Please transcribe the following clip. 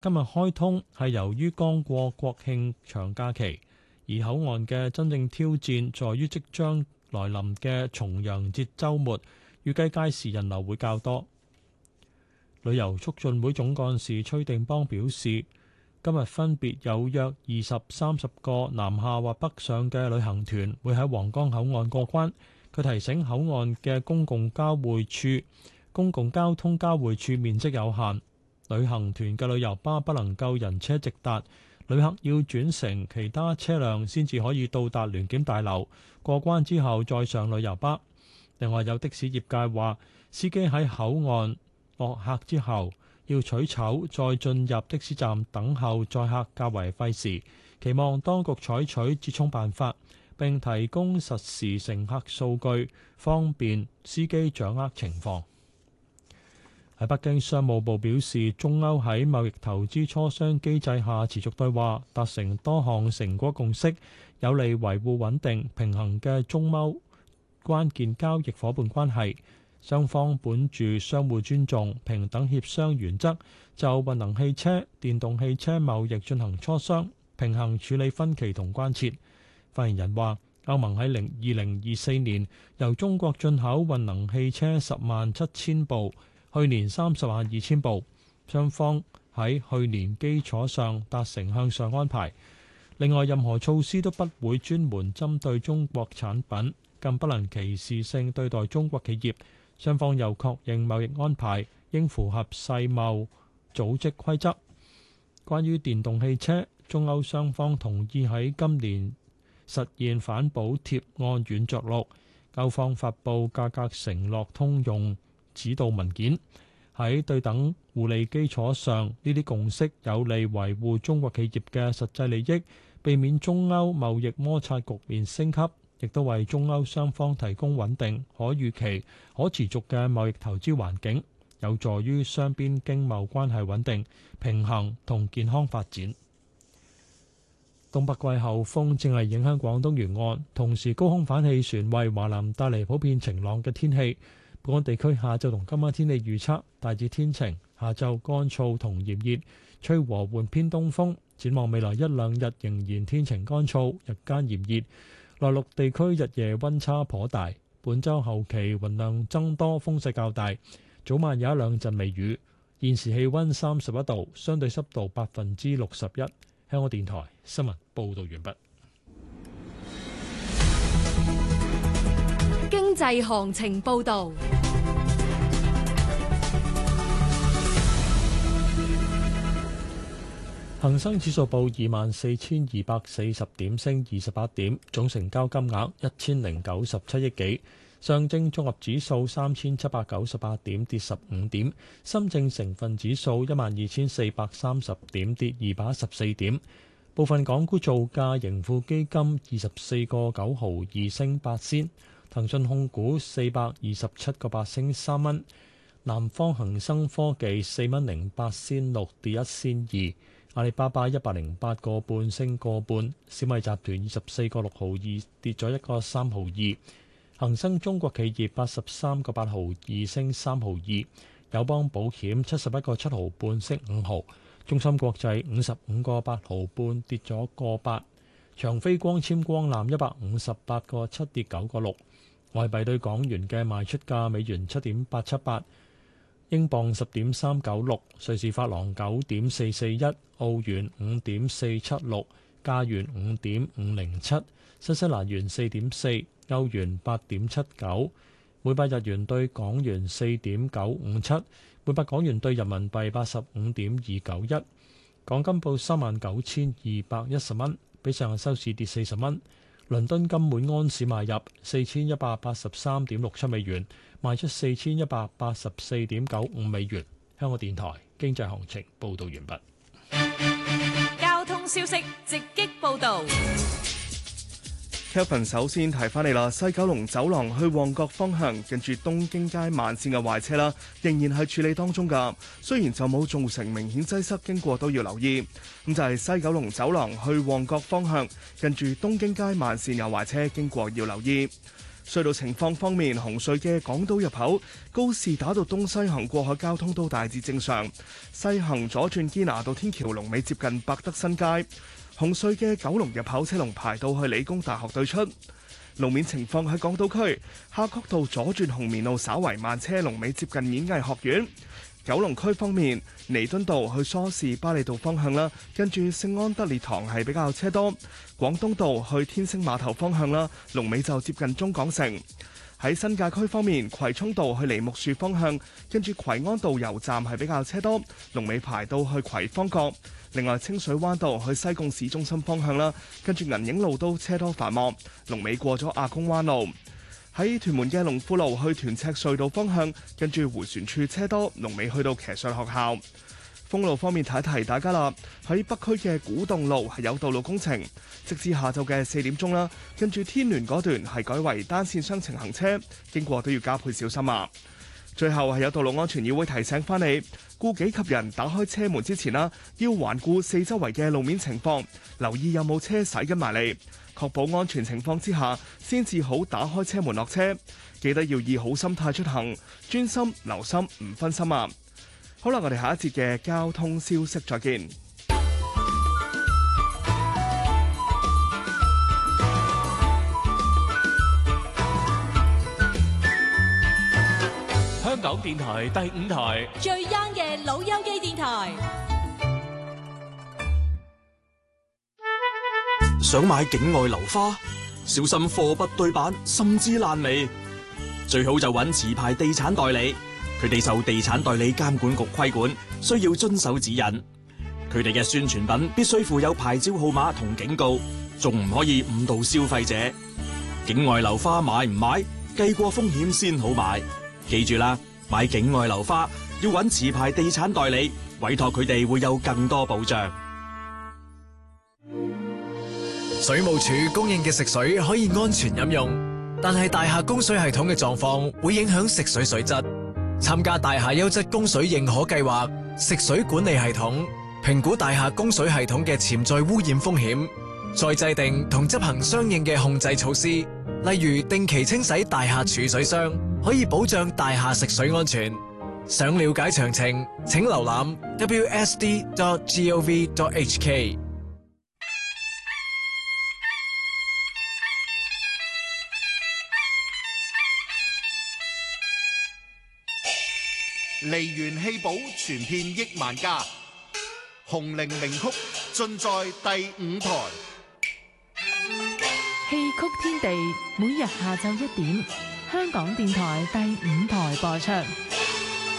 今日開通係由於剛過國慶長假期，而口岸嘅真正挑戰在於即將來臨嘅重陽節週末，預計屆時人流會較多。旅遊促進會總幹事崔定邦表示，今日分別有約20-30個南下或北上嘅旅行團會喺皇崗口岸過關。佢提醒口岸嘅公共交通交匯處面積有限，旅行團嘅旅遊巴不能夠人車直達，旅客要轉乘其他車輛先至可以到達聯檢大樓，過關之後再上旅遊巴。另外有的士業界話，司機喺口岸落客之後要取籌再進入的士站等候載客較為費時，期望當局採取折衷辦法，並提供實時乘客數據，方便司機掌握情況。喺北京，商務部表示，中歐喺貿易投資磋商機制下持續對話，達成多項成果共識，有利維護穩定平衡嘅中歐關鍵交易夥伴關係。雙方本住相互尊重、平等協商原則，就混能汽車、電動汽車貿易進行磋商，平衡處理分歧同關切。發言人話，歐盟喺2024年由中國進口混能汽車10.7萬部，去年30.2萬部，雙方喺去年基礎上達成向上安排。另外，任何措施都不會專門針對中國產品，更不能歧視性對待中國企業。雙方又確認貿易安排應符合世貿組織規則。關於電動汽車，中歐雙方同意喺今年實現反補貼按軟着陸，歐方發布價格承諾通用指導文件。喺對等互利基礎上，呢啲共識有利維護中國企業嘅實際利益，避免中歐貿易摩擦局面升級，亦都為中歐雙方提供穩定、可預期、可持續嘅貿易投資環境，有助於雙邊經貿關係穩定、平衡同健康發展。東北季候風正係影響廣東沿岸，同時高空反氣旋為華南帶嚟普遍晴朗嘅天氣。本港地區下晝同今晚天氣預測大致天晴，下晝乾燥同炎熱，吹和緩偏東風。展望未來一兩日仍然天晴乾燥，日間炎熱。內陸地區日夜溫差頗大，本週後期雲量增多，風勢較大，早晚有一兩陣微雨。現時氣溫31度，相對濕度61%。香港電台新聞報導完畢。 經濟行情報導。 恒生指數報24,240點，升28點，總成交金額1097億幾。上證綜合指數3798點，跌15點。深證成分指數12430點，跌214點。部分港股造價，盈富基金24個9毫2升8仙，騰訊控股427個8升3蚊，南方恒生科技4蚊08仙6跌1仙2。阿里巴巴108個半升個半，小米集團24個6毫2跌咗1個3毫2，恒生中國企業83個8毫2升3毫2，友邦保險71個7毫半升5毫，中芯國際55個8毫半跌咗個8，長飛光纖光纜158個7跌9個6，外幣對港元嘅賣出價：美元7.878。英鎊10.396，瑞士法郎9.441，澳元5.476，加元5.507，新西蘭元4.4，歐元8.79，每百日元對港元4.957，每百港元對人民幣85.291。港金報39,210蚊，比上日收市跌40蚊。倫敦金每安士買入4183.67美元，賣出4184.95美元。香港電台經濟行情報導完畢。 交通消息直擊報導。 Kevin 首先提翻你啦，西九龍走廊去旺角方向，近住東京街慢線嘅壞車啦，仍然係處理當中㗎。雖然就冇造成明顯擠塞，經過都要留意。咁就係西九龍走廊去旺角方向，近住東京街慢線有壞車，經過要留意。 隧道情況方面，紅隧嘅港島入口告士打道東西行過海交通都大致正常，西行左轉堅拿道天橋龍尾接近百德新街。紅隧嘅九龍入口車龍排到去理工大學對出。路面情況喺港島區，夏慤道左轉紅棉路稍為慢車，龍尾接近演藝學院。九龍區方面，彌敦道去梳士巴利道方向啦，跟住聖安德烈堂係比較車多。廣東道去天星碼頭方向啦，龍尾就接近中港城。喺新界區方面，葵涌道去梨木樹方向，跟住葵安道油站係比較車多，龍尾排到去葵芳角。另外，清水灣道去西貢市中心方向啦，跟住銀影路都車多繁忙，龍尾過咗亞公灣路。喺屯門嘅龍富路去屯赤隧道方向，跟住迴旋處車多，龍尾去到騎術學校。封路方面提一提大家啦，喺北區嘅古洞路係有道路工程，直至下晝嘅4點鐘啦，跟住天聯嗰段係改為單線雙程行車，經過都要加倍小心啊！最後係有道路安全議會提醒翻你，顧己及人，打開車門之前啦，要環顧四周圍嘅路面情況，留意有冇車駛緊埋嚟，確保安全情況之下，先至好打開車門落車。記得要以好心態出行，專心留心，唔分心啊！好啦，我哋下一節嘅交通消息再見。 香港電台第5台最 young 嘅老友記電台。 想買境外樓花，小心貨不對版，甚至爛尾。最好就揾持牌地產代理，佢哋受地產代理監管局規管，需要遵守指引。佢哋嘅宣傳品必須附有牌照號碼同警告，仲唔可以誤導消費者。境外樓花買唔買，計過風險先好買。記住啦，買境外樓花要揾持牌地產代理，委託佢哋會有更多保障。 水務署供應嘅食水可以安全飲用，但係大廈供水系統嘅狀況會影響食水水質。參加大廈優質供水認可計劃，食水管理系統評估大廈供水系統嘅潛在污染風險，再制定同執行相應嘅控制措施，例如定期清洗大廈儲水箱，可以保障大廈食水安全。想了解詳情，請瀏覽 wsd.gov.hk。 梨園戲寶傳遍億萬家，紅伶名曲盡在第5台。 戲曲天地每日下晝1點，香港電台第5台播出。